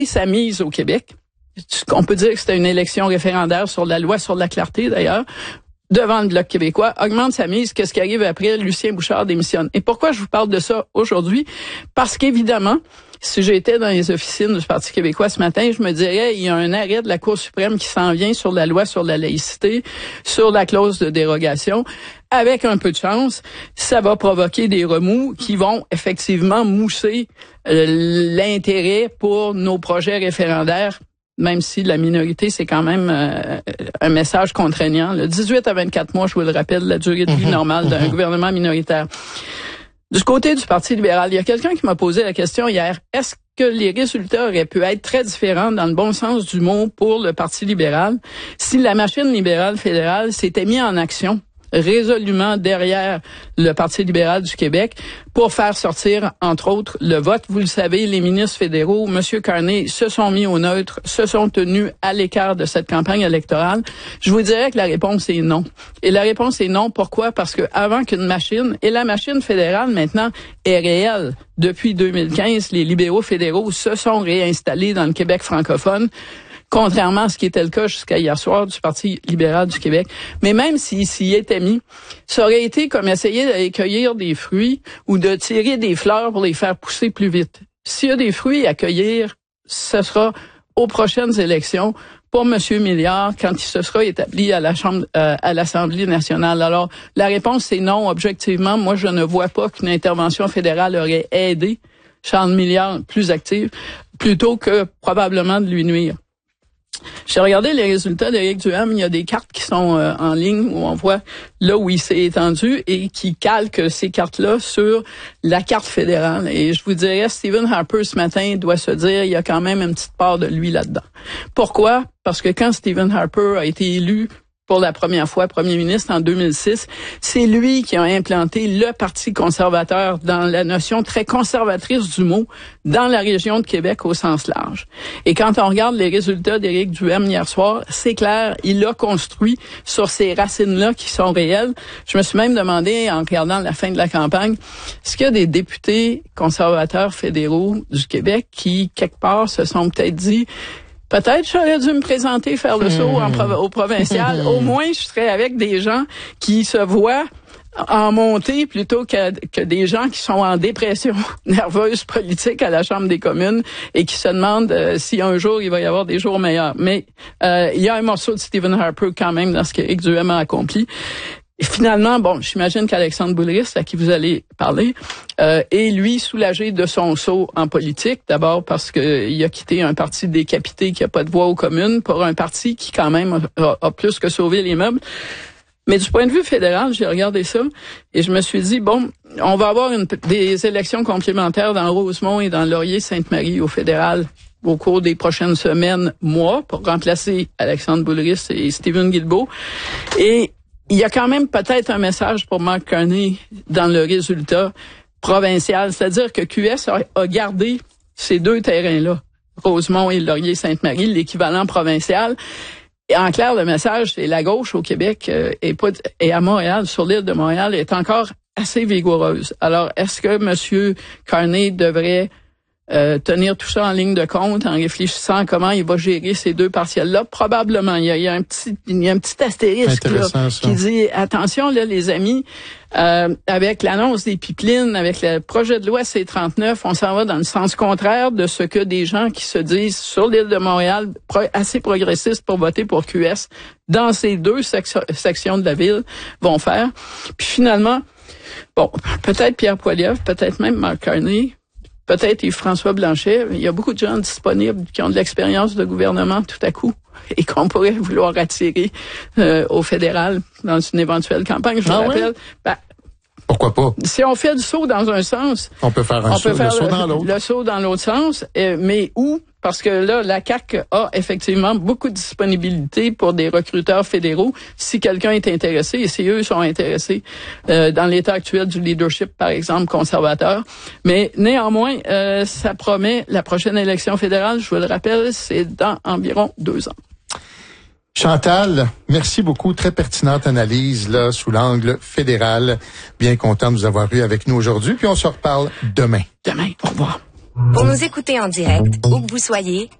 sa mise au Québec. On peut dire que c'était une élection référendaire sur la loi sur la clarté, d'ailleurs, devant le Bloc québécois, augmente sa mise. Qu'est-ce qui arrive après? Lucien Bouchard démissionne. Et pourquoi je vous parle de ça aujourd'hui? Parce qu'évidemment, si j'étais dans les officines du Parti québécois ce matin, je me dirais, il y a un arrêt de la Cour suprême qui s'en vient sur la loi sur la laïcité, sur la clause de dérogation. Avec un peu de chance, ça va provoquer des remous qui vont effectivement mousser l'intérêt pour nos projets référendaires, même si la minorité, c'est quand même un message contraignant. Le 18 à 24 mois, je vous le rappelle, la durée de vie normale d'un gouvernement minoritaire. Du côté du Parti libéral, il y a quelqu'un qui m'a posé la question hier, est-ce que les résultats auraient pu être très différents dans le bon sens du mot pour le Parti libéral si la machine libérale fédérale s'était mise en action résolument derrière le Parti libéral du Québec pour faire sortir, entre autres, le vote. Vous le savez, les ministres fédéraux, M. Carney, se sont mis au neutre, se sont tenus à l'écart de cette campagne électorale. Je vous dirais que la réponse est non. Et la réponse est non. Pourquoi? Parce que avant qu'une machine, et la machine fédérale maintenant est réelle. Depuis 2015, les libéraux fédéraux se sont réinstallés dans le Québec francophone, contrairement à ce qui était le cas jusqu'à hier soir du Parti libéral du Québec. Mais même s'il s'y était mis, ça aurait été comme essayer d'aller cueillir des fruits ou de tirer des fleurs pour les faire pousser plus vite. S'il y a des fruits à cueillir, ce sera aux prochaines élections pour M. Milliard quand il se sera établi à la Chambre, à l'Assemblée nationale. Alors, la réponse est non. Objectivement, moi, je ne vois pas qu'une intervention fédérale aurait aidé Charles Milliard plus active, plutôt que probablement de lui nuire. J'ai regardé les résultats d'Éric Duhem. Il y a des cartes qui sont en ligne où on voit là où il s'est étendu et qui calquent ces cartes-là sur la carte fédérale. Et je vous dirais, Stephen Harper, ce matin, doit se dire, il y a quand même une petite part de lui là-dedans. Pourquoi? Parce que quand Stephen Harper a été élu pour la première fois premier ministre en 2006, c'est lui qui a implanté le Parti conservateur dans la notion très conservatrice du mot dans la région de Québec au sens large. Et quand on regarde les résultats d'Éric Duhem hier soir, c'est clair, il a construit sur ces racines-là qui sont réelles. Je me suis même demandé, en regardant la fin de la campagne, est-ce qu'il y a des députés conservateurs fédéraux du Québec qui, quelque part, se sont peut-être dit peut-être j'aurais dû me présenter, faire le saut au provincial. Au moins, je serais avec des gens qui se voient en montée plutôt que des gens qui sont en dépression nerveuse politique à la Chambre des communes et qui se demandent si un jour il va y avoir des jours meilleurs. Mais il y a un morceau de Stephen Harper quand même dans ce qu'Éric Duhem a accompli. Et finalement, bon, j'imagine qu'Alexandre Boulris, à qui vous allez parler, est lui soulagé de son saut en politique. D'abord parce qu'il a quitté un parti décapité qui a pas de voix aux communes pour un parti qui quand même a plus que sauvé les meubles. Mais du point de vue fédéral, j'ai regardé ça et je me suis dit, bon, on va avoir des élections complémentaires dans Rosemont et dans Laurier-Sainte-Marie au fédéral au cours des prochaines semaines, mois, pour remplacer Alexandre Boulris et Stephen Guilbeault. Et il y a quand même peut-être un message pour Mark Carney dans le résultat provincial, c'est-à-dire que QS a gardé ces deux terrains-là, Rosemont et Laurier-Sainte-Marie, l'équivalent provincial. Et en clair, le message, c'est la gauche au Québec et à Montréal, sur l'île de Montréal, est encore assez vigoureuse. Alors, est-ce que M. Carney devrait tenir tout ça en ligne de compte en réfléchissant à comment il va gérer ces deux partiels-là? Probablement. Il y a un petit astérisque là, qui dit attention là les amis, avec l'annonce des pipelines, avec le projet de loi C-39, on s'en va dans le sens contraire de ce que des gens qui se disent sur l'île de Montréal assez progressistes pour voter pour QS dans ces deux sections de la ville vont faire. Puis finalement, bon, peut-être Pierre Poilievre, peut-être même Mark Carney, peut-être Yves-François Blanchet. Il y a beaucoup de gens disponibles qui ont de l'expérience de gouvernement tout à coup et qu'on pourrait vouloir attirer au fédéral dans une éventuelle campagne. Je vous rappelle, pourquoi pas? Si on fait du saut dans un sens, on peut faire le saut dans l'autre. Le saut dans l'autre sens, mais où? Parce que là, la CAQ a effectivement beaucoup de disponibilité pour des recruteurs fédéraux si quelqu'un est intéressé, et si eux sont intéressés dans l'état actuel du leadership, par exemple, conservateur. Mais néanmoins, ça promet la prochaine élection fédérale, je vous le rappelle, c'est dans environ 2 ans. Chantal, merci beaucoup. Très pertinente analyse là sous l'angle fédéral. Bien content de vous avoir eu avec nous aujourd'hui. Puis on se reparle demain. Demain, au revoir. Pour nous écouter en direct, où que vous soyez,